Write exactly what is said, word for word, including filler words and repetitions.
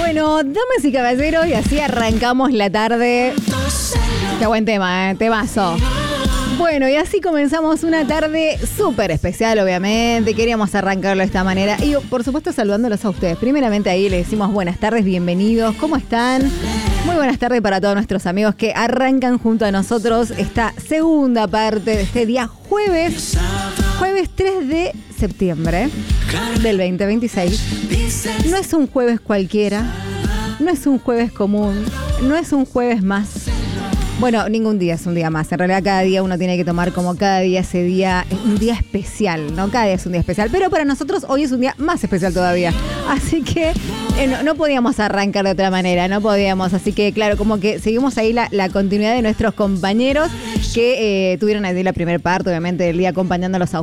Bueno, damas y caballeros, y así arrancamos la tarde. Qué buen tema, ¿eh? Temazo. Bueno, y así comenzamos una tarde súper especial, obviamente. Queríamos arrancarlo de esta manera. Y por supuesto saludándolos a ustedes. Primeramente ahí les decimos buenas tardes, bienvenidos. ¿Cómo están? Muy buenas tardes para todos nuestros amigos que arrancan junto a nosotros esta segunda parte de este día jueves. Jueves tres de septiembre del veinte veintiséis. No es un jueves cualquiera. No es un jueves común. No es un jueves más. Bueno, ningún día es un día más. En realidad cada día uno tiene que tomar como cada día ese día, un día especial, ¿no? Cada día es un día especial. Pero para nosotros hoy es un día más especial todavía. Así que eh, no, no podíamos arrancar de otra manera, no podíamos. Así que claro, como que seguimos ahí la, la continuidad de nuestros compañeros que eh, tuvieron ahí la primer parte, obviamente, del día acompañándolos a